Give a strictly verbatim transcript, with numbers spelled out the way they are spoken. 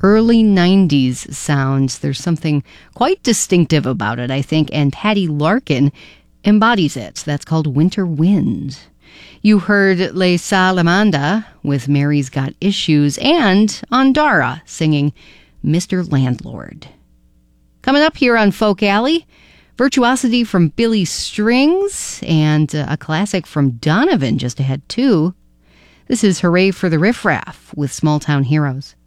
early nineties sounds. There's something quite distinctive about it, I think, and Patty Larkin embodies it. That's called Winter Wind. You heard Les Salamanda with Mary's Got Issues and Andara singing Mister Landlord. Coming up here on Folk Alley, virtuosity from Billy Strings and uh, a classic from Donovan just ahead too. This is Hooray for the Riff Raff with Small Town Heroes.